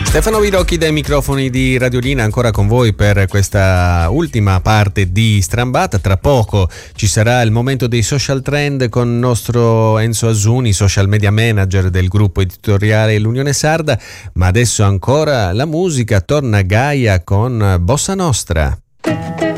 Stefano Vidocchi dai microfoni di Radiolina, ancora con voi per questa ultima parte di Strambata. Tra poco ci sarà il momento dei social trend con il nostro Enzo Asuni, social media manager del gruppo editoriale L'Unione Sarda, ma adesso ancora la musica, torna Gaia con Bossa Nostra.